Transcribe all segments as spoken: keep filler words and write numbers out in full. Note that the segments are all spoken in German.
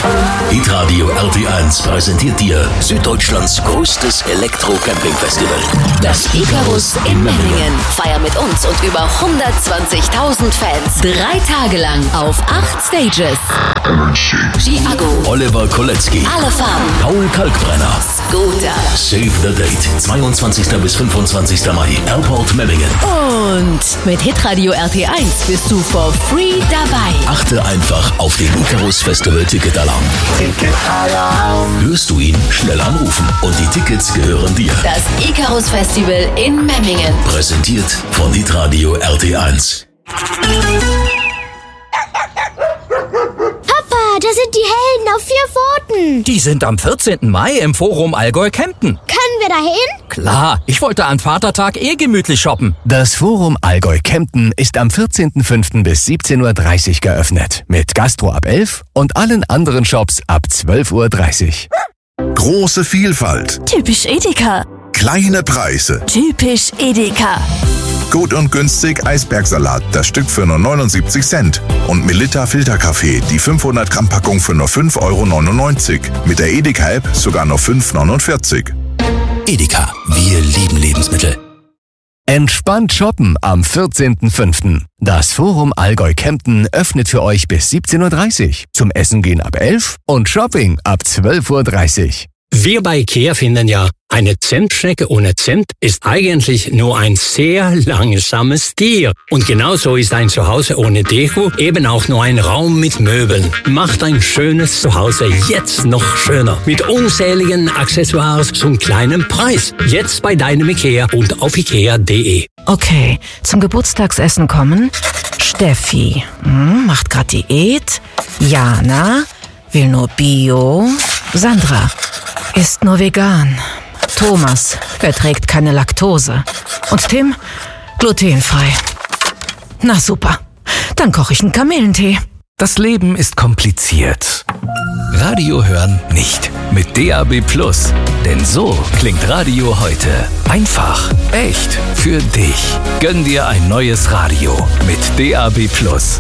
Hitradio R T eins präsentiert dir Süddeutschlands größtes Elektro-Camping-Festival. Das Icarus in Memmingen. Feier mit uns und über hundertzwanzigtausend Fans. Drei Tage lang auf acht Stages. Chiago, Oliver Kolecki, Alle Farben, Paul Kalkbrenner, Scooter, Save the Date, zweiundzwanzigster bis fünfundzwanzigster Mai, Airport Memmingen. Und mit Hitradio R T eins bist du for free dabei. Achte einfach auf den Icarus Festival Ticket-Alarm. Ticket-Alarm. Hörst du ihn? Schnell anrufen und die Tickets gehören dir. Das Icarus Festival in Memmingen. Präsentiert von Hitradio R T eins. Das sind die Helden auf vier Pfoten. Die sind am vierzehnten Mai im Forum Allgäu Kempten. Können wir da hin? Klar, ich wollte an Vatertag eh gemütlich shoppen. Das Forum Allgäu Kempten ist am vierzehnten fünften bis siebzehn Uhr dreißig geöffnet. Mit Gastro ab elf und allen anderen Shops ab zwölf Uhr dreißig. Große Vielfalt. Typisch Edeka. Kleine Preise. Typisch Edeka. Gut und günstig Eisbergsalat, das Stück für nur neunundsiebzig Cent. Und Melitta Filterkaffee, die fünfhundert Gramm Packung für nur fünf Euro neunundneunzig. Mit der Edeka-App sogar nur fünf Euro neunundvierzig. Edeka, wir lieben Lebensmittel. Entspannt shoppen am vierzehnten fünften. Das Forum Allgäu Kempten öffnet für euch bis siebzehn Uhr dreißig. Zum Essen gehen ab elf und Shopping ab zwölf Uhr dreißig. Wir bei IKEA finden ja, eine Zentschnecke ohne Cent ist eigentlich nur ein sehr langsames Tier. Und genauso ist ein Zuhause ohne Deko eben auch nur ein Raum mit Möbeln. Macht ein schönes Zuhause jetzt noch schöner. Mit unzähligen Accessoires zum kleinen Preis. Jetzt bei deinem IKEA und auf ikea punkt de. Okay, zum Geburtstagsessen kommen Steffi, hm, macht grad Diät. Jana, will nur Bio. Sandra, isst nur vegan. Thomas verträgt keine Laktose. Und Tim, glutenfrei. Na super, dann koche ich einen Kamillentee. Das Leben ist kompliziert. Radio hören nicht. Mit D A B Plus. Denn so klingt Radio heute. Einfach, echt, für dich. Gönn dir ein neues Radio mit D A B Plus.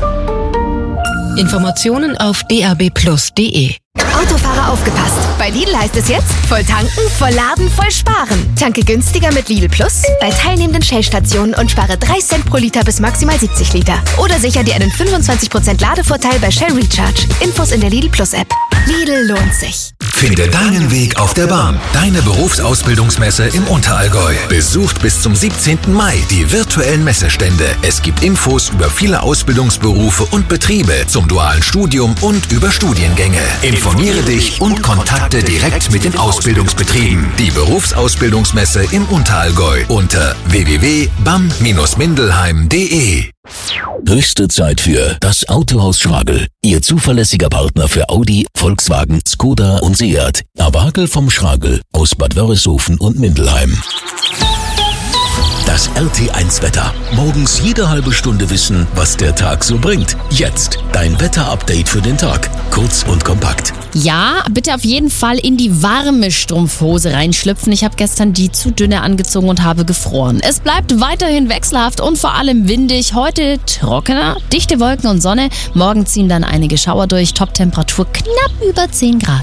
Informationen auf d a b plus punkt de. Autofahrer aufgepasst. Bei Lidl heißt es jetzt, voll tanken, voll laden, voll sparen. Tanke günstiger mit Lidl Plus bei teilnehmenden Shell-Stationen und spare drei Cent pro Liter bis maximal siebzig Liter. Oder sicher dir einen fünfundzwanzig Prozent Ladevorteil bei Shell Recharge. Infos in der Lidl Plus App. Lidl lohnt sich. Finde deinen Weg auf der Bahn. Deine Berufsausbildungsmesse im Unterallgäu. Besucht bis zum siebzehnten Mai die virtuellen Messestände. Es gibt Infos über viele Ausbildungsberufe und Betriebe zum dualen Studium und über Studiengänge. Informiere dich und kontakte direkt mit den Ausbildungsbetrieben. Die Berufsausbildungsmesse im Unterallgäu unter w w w punkt b a m Bindestrich mindelheim punkt de. Höchste Zeit für das Autohaus Schragel. Ihr zuverlässiger Partner für Audi, Volkswagen, Skoda und Seat. Abagel vom Schragel aus Bad Wörishofen und Mindelheim. Das R T eins Wetter. Morgens jede halbe Stunde wissen, was der Tag so bringt. Jetzt dein Wetter-Update für den Tag. Kurz und kompakt. Ja, bitte auf jeden Fall in die warme Strumpfhose reinschlüpfen. Ich habe gestern die zu dünne angezogen und habe gefroren. Es bleibt weiterhin wechselhaft und vor allem windig. Heute trockener, dichte Wolken und Sonne. Morgen ziehen dann einige Schauer durch. Toptemperatur knapp über zehn Grad.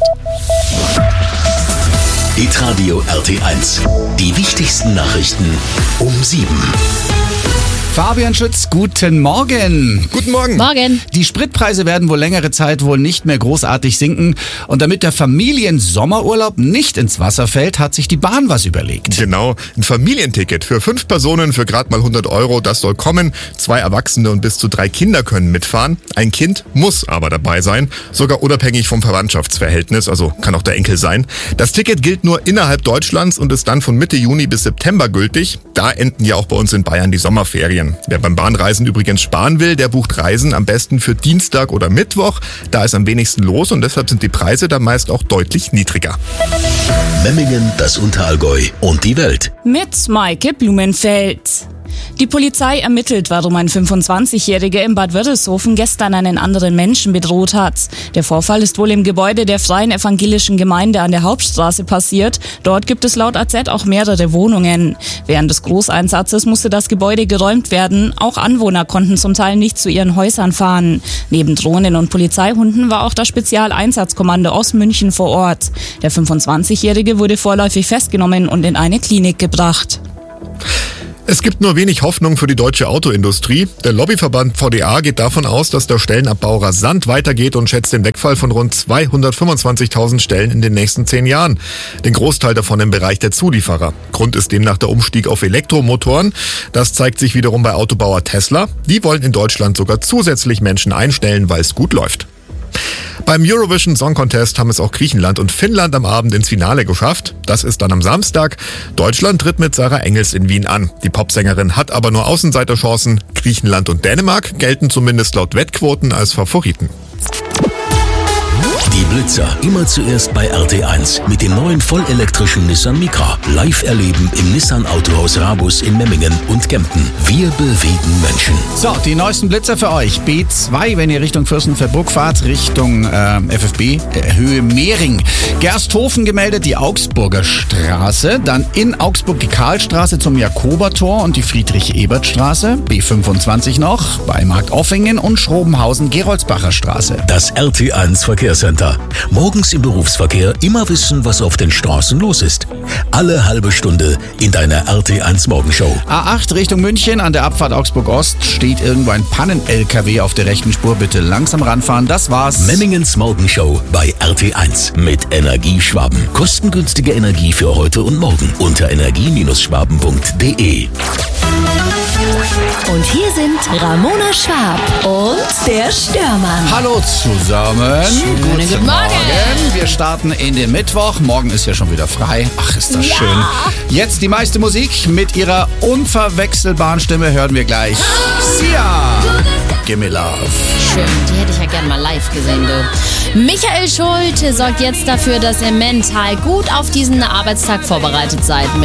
Hitradio R T eins. Die wichtigsten Nachrichten um sieben. Fabian Schütz, guten Morgen. Guten Morgen. Morgen. Die Spritpreise werden wohl längere Zeit wohl nicht mehr großartig sinken. Und damit der Familiensommerurlaub nicht ins Wasser fällt, hat sich die Bahn was überlegt. Genau, ein Familienticket für fünf Personen für gerade mal hundert Euro, das soll kommen. Zwei Erwachsene und bis zu drei Kinder können mitfahren. Ein Kind muss aber dabei sein, sogar unabhängig vom Verwandtschaftsverhältnis, also kann auch der Enkel sein. Das Ticket gilt nur innerhalb Deutschlands und ist dann von Mitte Juni bis September gültig. Da enden ja auch bei uns in Bayern die Sommerferien. Wer beim Bahnreisen übrigens sparen will, der bucht Reisen am besten für Dienstag oder Mittwoch. Da ist am wenigsten los und deshalb sind die Preise dann meist auch deutlich niedriger. Memmingen, das Unterallgäu und die Welt. Mit Maike Blumenfeld. Die Polizei ermittelt, warum ein fünfundzwanzigjähriger in Bad Wörishofen gestern einen anderen Menschen bedroht hat. Der Vorfall ist wohl im Gebäude der Freien Evangelischen Gemeinde an der Hauptstraße passiert. Dort gibt es laut A Z auch mehrere Wohnungen. Während des Großeinsatzes musste das Gebäude geräumt werden. Auch Anwohner konnten zum Teil nicht zu ihren Häusern fahren. Neben Drohnen und Polizeihunden war auch das Spezialeinsatzkommando aus München vor Ort. Der fünfundzwanzigjährige wurde vorläufig festgenommen und in eine Klinik gebracht. Es gibt nur wenig Hoffnung für die deutsche Autoindustrie. Der Lobbyverband V D A geht davon aus, dass der Stellenabbau rasant weitergeht und schätzt den Wegfall von rund zweihundertfünfundzwanzigtausend Stellen in den nächsten zehn Jahren. Den Großteil davon im Bereich der Zulieferer. Grund ist demnach der Umstieg auf Elektromotoren. Das zeigt sich wiederum bei Autobauer Tesla. Die wollen in Deutschland sogar zusätzlich Menschen einstellen, weil es gut läuft. Beim Eurovision Song Contest haben es auch Griechenland und Finnland am Abend ins Finale geschafft. Das ist dann am Samstag. Deutschland tritt mit Sarah Engels in Wien an. Die Popsängerin hat aber nur Außenseiterchancen. Griechenland und Dänemark gelten zumindest laut Wettquoten als Favoriten. Die Blitzer immer zuerst bei R T eins mit dem neuen vollelektrischen Nissan Micra. Live erleben im Nissan Autohaus Rabus in Memmingen und Kempten. Wir bewegen Menschen. So, die neuesten Blitzer für euch. B zwei, wenn ihr Richtung Fürstenfeldbruck fahrt, Richtung äh, F F B, äh, Höhe Mehring. Gersthofen gemeldet, die Augsburger Straße. Dann in Augsburg die Karlstraße zum Jakobertor und die Friedrich-Ebert-Straße. B fünfundzwanzig noch bei Marktoffingen und Schrobenhausen-Geroldsbacher Straße. Das R T eins Verkehrscenter. Morgens im Berufsverkehr immer wissen, was auf den Straßen los ist. Alle halbe Stunde in deiner R T eins Morgenshow. A acht Richtung München an der Abfahrt Augsburg-Ost steht irgendwo ein Pannen-L K W auf der rechten Spur. Bitte langsam ranfahren. Das war's. Memmingens Morgenshow bei R T eins mit Energieschwaben. Kostengünstige Energie für heute und morgen unter energie Schwaben punkt de. Und hier sind Ramona Schwab und der Störmann. Hallo zusammen. Schönen Guten guten Morgen. Morgen. Wir starten in den Mittwoch. Morgen ist ja schon wieder frei. Ach, ist das Ja. schön. Jetzt die meiste Musik mit ihrer unverwechselbaren Stimme hören wir gleich. Sia. Gimme Love. Schön, die hätte ich ja gern mal live gesehen, du. Michael Schulte sorgt jetzt dafür, dass ihr mental gut auf diesen Arbeitstag vorbereitet seid.